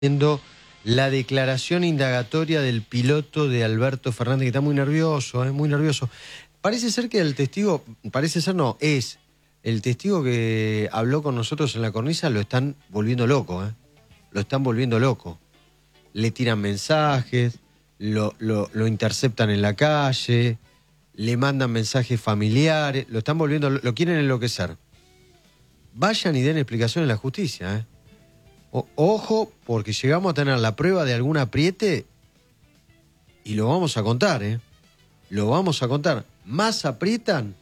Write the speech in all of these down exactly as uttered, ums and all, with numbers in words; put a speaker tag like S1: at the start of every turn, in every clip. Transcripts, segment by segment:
S1: Viendo la declaración indagatoria del piloto de Alberto Fernández, que está muy nervioso, ¿eh? muy nervioso. Parece ser que el testigo, parece ser no, es el testigo que habló con nosotros en la cornisa, lo están volviendo loco, ¿eh? Lo están volviendo loco. Le tiran mensajes, lo, lo, lo interceptan en la calle, le mandan mensajes familiares, lo están volviendo, lo quieren enloquecer. Vayan y den explicación en la justicia, ¿eh? O, ojo, porque llegamos a tener la prueba de algún apriete y lo vamos a contar, ¿eh? Lo vamos a contar. Más aprietan,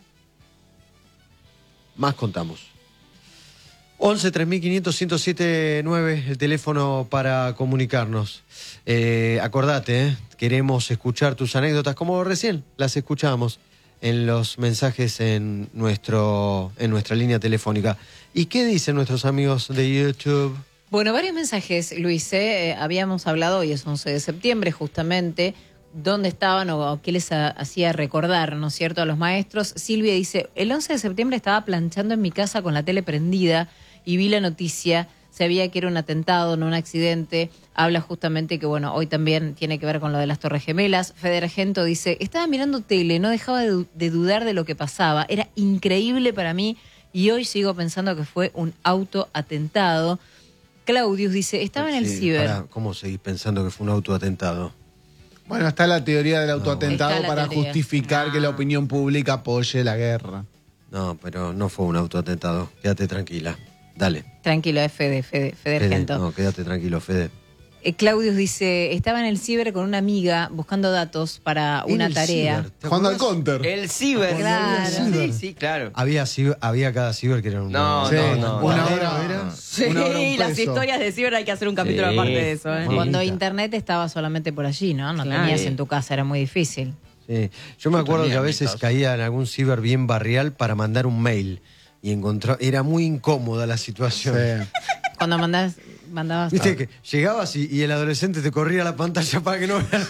S1: más contamos. once, tres mil quinientos, ciento siete nueve, el teléfono para comunicarnos. Eh, acordate, ¿eh? Queremos escuchar tus anécdotas, como recién las escuchamos en los mensajes en, nuestro, en nuestra línea telefónica. ¿Y qué dicen nuestros amigos de YouTube?
S2: Bueno, varios mensajes, Luis. ¿eh? Eh, habíamos hablado, hoy es once de septiembre, justamente, dónde estaban o, o qué les ha, hacía recordar, ¿no es cierto?, a los maestros. Silvia dice, el once de septiembre estaba planchando en mi casa con la tele prendida y vi la noticia, sabía que era un atentado, no un accidente. Habla justamente que, bueno, hoy también tiene que ver con lo de las Torres Gemelas. Fede Argento dice, estaba mirando tele, no dejaba de, de dudar de lo que pasaba. Era increíble para mí y hoy sigo pensando que fue un autoatentado. Claudius dice, estaba en el
S1: Sí,
S2: ciber.
S1: pará, ¿cómo seguís pensando que fue un autoatentado?
S3: Bueno, está la teoría del autoatentado
S2: no.
S3: para
S2: teoría.
S3: justificar
S2: no.
S3: que la opinión pública apoye la guerra.
S1: No, pero no fue un autoatentado. Quédate tranquila. Dale.
S2: Tranquilo, es Fede, Fede, Fede
S1: Fede,
S2: Argento.
S1: no, quédate tranquilo, Fede.
S2: Eh, Claudius dice, estaba en el ciber con una amiga buscando datos para
S1: En
S2: una
S1: el
S2: tarea.
S1: ciber, ¿te
S3: Jugando al
S1: acordás?
S3: counter.
S4: El ciber.
S2: Claro.
S4: Sí, sí, claro.
S1: Había, ciber- había cada ciber que era un...
S4: No,
S3: Sí,
S4: no, no.
S3: una
S4: no.
S3: hora
S1: era.
S5: Sí,
S3: una hora un
S5: las
S3: peso.
S5: historias de ciber hay que hacer un capítulo
S4: Sí.
S5: aparte de eso, ¿eh?
S4: Sí.
S2: Cuando
S1: Bonita.
S2: internet estaba solamente por allí, ¿no? No
S5: Claro.
S2: tenías
S4: Sí.
S2: en tu casa, era muy difícil.
S1: Sí. Yo me acuerdo
S3: también,
S1: que a
S3: en mi
S1: veces
S3: caso.
S1: caía en algún ciber bien barrial para mandar un mail. Y encontraba... Era muy incómoda la situación.
S3: Sí.
S2: Cuando mandabas... mandabas
S1: Viste que llegabas y, y el adolescente te corría la pantalla para que no veas.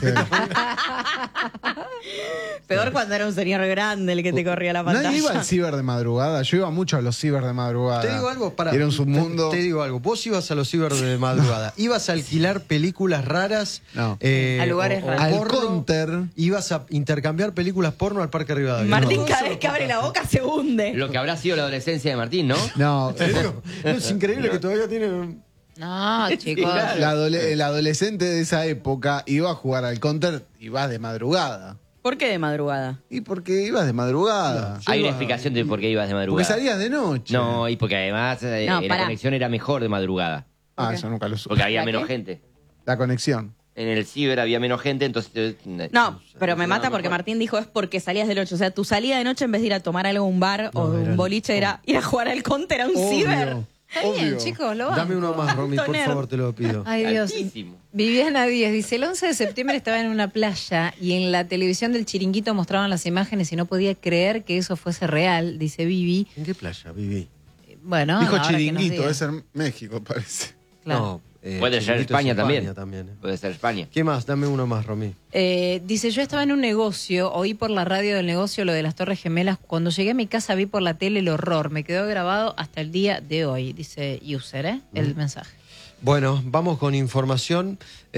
S5: Peor cuando era un señor grande el que te corría la pantalla.
S3: Nadie iba al ciber de madrugada. Yo iba mucho a los ciber de madrugada.
S1: Te digo algo, para.
S3: Era un submundo.
S1: Te, te digo algo. Vos ibas a los ciber de madrugada. Ibas a alquilar películas raras.
S3: No.
S1: eh,
S2: A lugares
S1: o- o
S2: raros.
S3: Al
S1: porno.
S3: counter.
S1: Ibas a intercambiar películas porno al Parque Rivadavia.
S5: Martín
S1: No,
S5: cada
S1: eso
S5: vez que abre la boca se hunde.
S4: Lo que habrá sido la adolescencia de Martín, ¿no?
S3: No,
S1: te digo, no, es increíble que todavía tiene...
S2: No, chicos.
S4: claro.
S3: la adole- el adolescente de esa época iba a jugar al counter y vas de madrugada.
S5: ¿Por qué de madrugada?
S3: ¿Y por qué ibas de madrugada?
S4: Hay una explicación de por qué ibas de
S3: Porque
S4: madrugada.
S3: salías de noche.
S4: No, y porque además eh,
S5: No,
S4: la
S5: pará.
S4: conexión era mejor de madrugada.
S3: Ah,
S5: Ok.
S3: eso nunca lo supe.
S4: Porque había
S5: ¿La
S4: menos
S5: qué?
S4: gente.
S3: La conexión.
S4: En el ciber había menos gente, entonces... eh,
S5: No, pero me
S4: no,
S5: mata porque
S4: mejor.
S5: Martín dijo es porque salías de noche. O sea, tu salida de noche en vez de ir a tomar algo a un bar o
S1: No, era
S5: un
S1: el-
S5: boliche era ir a jugar al counter a un
S3: Obvio,
S5: ciber.
S2: Está bien,
S3: obvio.
S2: chicos, lo
S1: Dame uno más, Romy, por
S5: Nerd.
S1: favor, te lo pido.
S2: Ay, Dios.
S4: Altísimo.
S2: Viviana Díaz dice, el once de septiembre estaba en una playa y en la televisión del Chiringuito mostraban las imágenes y no podía creer que eso fuese real, dice Vivi.
S1: ¿En qué playa viví?
S2: Bueno,
S3: Dijo
S2: ahora que nos
S3: chiringuito,
S2: diga.
S3: debe ser México, parece.
S2: Claro.
S1: No, eh,
S4: Puede ser
S1: Chiringuito es
S4: España también.
S1: también, eh.
S4: Puede ser España.
S1: ¿Qué más? Dame uno más, Romy.
S2: Eh, dice, yo estaba en un negocio, oí por la radio del negocio lo de las Torres Gemelas. Cuando llegué a mi casa vi por la tele el horror. Me quedó grabado hasta el día de hoy, dice user, ¿eh? El mensaje.
S1: Bueno, vamos con información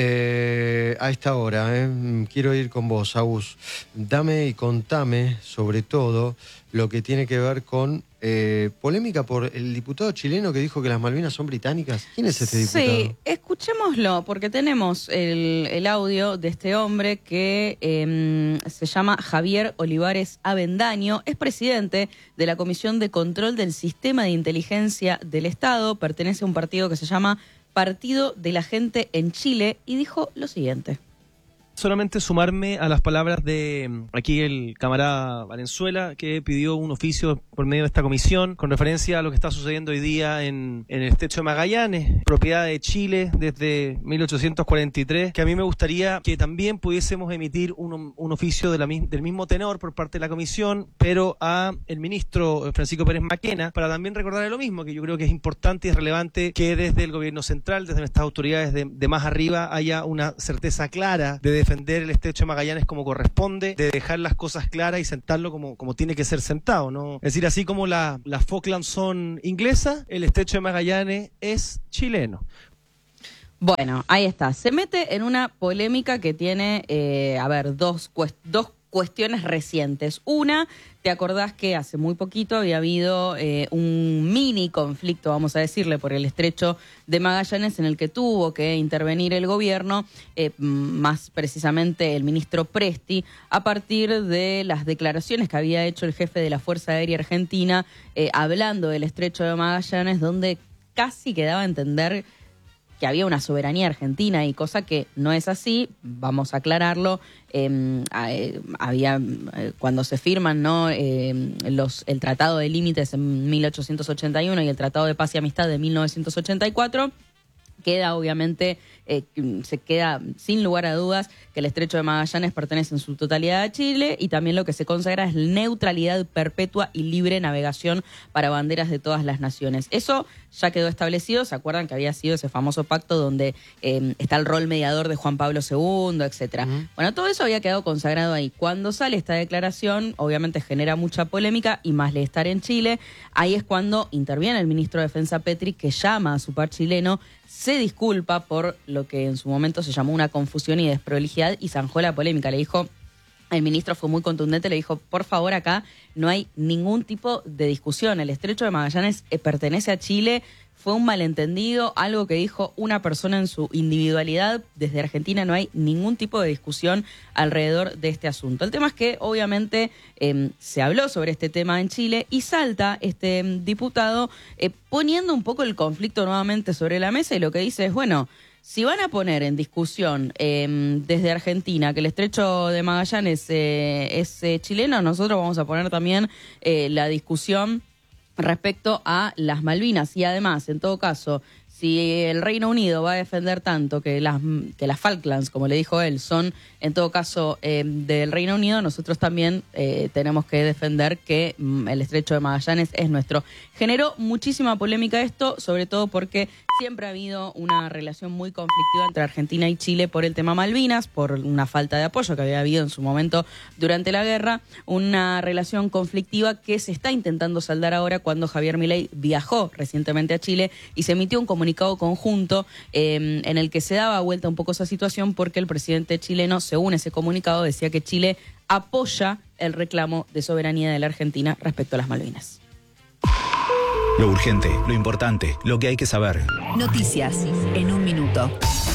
S1: eh, a esta hora. ¿eh? Quiero ir con vos, Agus. Dame y contame, sobre todo, lo que tiene que ver con eh, polémica por el diputado chileno que dijo que las Malvinas son británicas. ¿Quién es este diputado?
S5: Sí, escuchémoslo, porque tenemos el, el audio de este hombre que eh, se llama Javier Olivares Avendaño, es presidente de la Comisión de Control del Sistema de Inteligencia del Estado, pertenece a un partido que se llama Partido de la Gente en Chile, y dijo lo siguiente.
S6: Solamente sumarme a las palabras de mm, aquí el camarada Valenzuela, que pidió un oficio por medio de esta comisión con referencia a lo que está sucediendo hoy día en, en el estrecho de Magallanes, propiedad de Chile desde mil ochocientos cuarenta y tres, que a mí me gustaría que también pudiésemos emitir un, un oficio de la, mis- del mismo tenor por parte de la comisión, pero a el ministro Francisco Pérez Maquena, para también recordarle lo mismo, que yo creo que es importante y es relevante que desde el gobierno central, desde nuestras autoridades de, de más arriba, haya una certeza clara de defender el estrecho de Magallanes como corresponde, de dejar las cosas claras y sentarlo como, como tiene que ser sentado, ¿no? Es decir, así como la, las Falklands son inglesas, el estrecho de Magallanes es chileno.
S5: Bueno, ahí está. Se mete en una polémica que tiene, eh, a ver, dos, cuest- dos cuestiones recientes. Una, ¿te acordás que hace muy poquito había habido eh, un mini conflicto, vamos a decirle, por el estrecho de Magallanes, en el que tuvo que intervenir el gobierno, eh, más precisamente el ministro Presti, a partir de las declaraciones que había hecho el jefe de la Fuerza Aérea Argentina, eh, hablando del estrecho de Magallanes, donde casi quedaba a entender que había una soberanía argentina y cosa que no es así, vamos a aclararlo. Eh, eh, había eh, cuando se firman no eh, los el Tratado de Límites en mil ochocientos ochenta y uno y el Tratado de Paz y Amistad de mil novecientos ochenta y cuatro, queda obviamente, eh, se queda sin lugar a dudas que el estrecho de Magallanes pertenece en su totalidad a Chile, y también lo que se consagra es neutralidad perpetua y libre navegación para banderas de todas las naciones. Eso ya quedó establecido. ¿Se acuerdan que había sido ese famoso pacto donde eh, está el rol mediador de Juan Pablo segundo, etcétera? Uh-huh. Bueno, todo eso había quedado consagrado ahí. Cuando sale esta declaración, obviamente genera mucha polémica, y más le estar en Chile. Ahí es cuando interviene el ministro de Defensa Petri, que llama a su par chileno, se disculpa por lo que en su momento se llamó una confusión y desprolijidad, y zanjó la polémica. Le dijo, el ministro fue muy contundente, le dijo, por favor, acá no hay ningún tipo de discusión. El estrecho de Magallanes eh, pertenece a Chile. Fue un malentendido, algo que dijo una persona en su individualidad. Desde Argentina no hay ningún tipo de discusión alrededor de este asunto. El tema es que obviamente eh, se habló sobre este tema en Chile, y salta este eh, diputado eh, poniendo un poco el conflicto nuevamente sobre la mesa, y lo que dice es, bueno, si van a poner en discusión eh, desde Argentina que el estrecho de Magallanes eh, es eh, chileno, nosotros vamos a poner también eh, la discusión respecto a las Malvinas. Y además, en todo caso, si el Reino Unido va a defender tanto que las, que las Falklands, como le dijo él, son en todo caso eh, del Reino Unido, nosotros también eh, tenemos que defender que mm, el estrecho de Magallanes es nuestro. Generó muchísima polémica esto, sobre todo porque siempre ha habido una relación muy conflictiva entre Argentina y Chile por el tema Malvinas, por una falta de apoyo que había habido en su momento durante la guerra, una relación conflictiva que se está intentando saldar ahora cuando Javier Milei viajó recientemente a Chile y se emitió un comunicado conjunto eh, en el que se daba vuelta un poco esa situación, porque el presidente chileno, según ese comunicado, decía que Chile apoya el reclamo de soberanía de la Argentina respecto a las Malvinas.
S7: Lo urgente, lo importante, lo que hay que saber.
S8: Noticias en un minuto.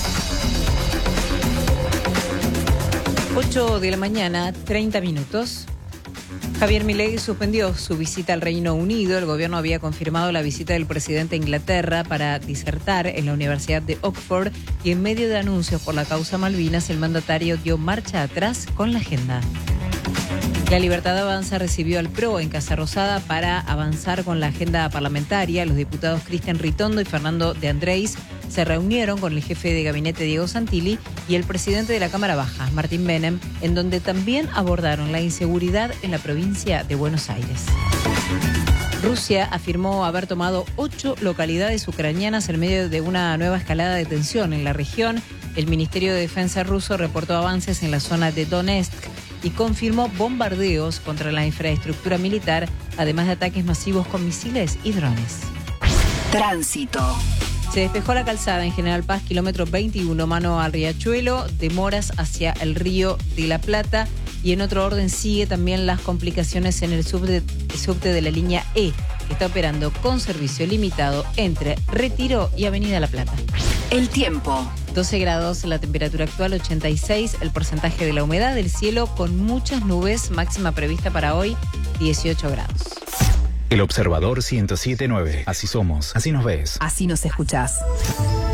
S2: ocho de la mañana, treinta minutos. Javier Milei suspendió su visita al Reino Unido. El gobierno había confirmado la visita del presidente a Inglaterra para disertar en la Universidad de Oxford, y en medio de anuncios por la causa Malvinas, el mandatario dio marcha atrás con la agenda. La Libertad Avanza recibió al P R O en Casa Rosada para avanzar con la agenda parlamentaria. Los diputados Cristian Ritondo y Fernando de Andrés se reunieron con el jefe de gabinete Diego Santilli y el presidente de la Cámara Baja, Martín Menem, en donde también abordaron la inseguridad en la provincia de Buenos Aires. Rusia afirmó haber tomado ocho localidades ucranianas en medio de una nueva escalada de tensión en la región. El Ministerio de Defensa ruso reportó avances en la zona de Donetsk y confirmó bombardeos contra la infraestructura militar, además de ataques masivos con misiles y drones.
S8: Tránsito.
S2: Se despejó la calzada en General Paz, kilómetro veintiuno, mano al Riachuelo, demoras hacia el Río de la Plata. Y en otro orden sigue también las complicaciones en el subte, subte de la línea E, que está operando con servicio limitado entre Retiro y Avenida La Plata.
S8: El tiempo.
S2: doce grados, la temperatura actual ochenta y seis, el porcentaje de la humedad del cielo con muchas nubes, máxima prevista para hoy dieciocho grados.
S7: El Observador ciento siete punto nueve. Así somos, así nos ves.
S8: Así nos escuchás.